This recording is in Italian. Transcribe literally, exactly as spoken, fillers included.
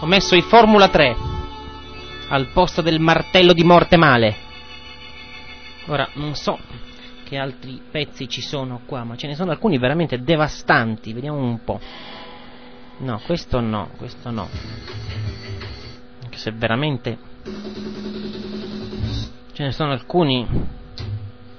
Ho messo i Formula tre al posto del martello di morte male. Ora, non so che altri pezzi ci sono qua, ma ce ne sono alcuni veramente devastanti. Vediamo un po'. No, questo no, questo no. Anche se veramente ce ne sono alcuni